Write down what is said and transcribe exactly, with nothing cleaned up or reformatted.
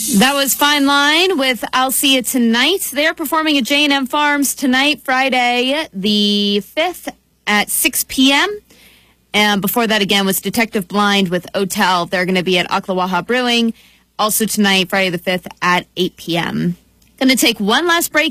That was Fine Line with I'll See You Tonight. They're performing at J and M Farms tonight, Friday the fifth at six p.m. And before that, again, was Detective Blind with Otel. They're going to be at Ocklawaha Brewing, also tonight, Friday the fifth at eight p.m. Going to take one last break.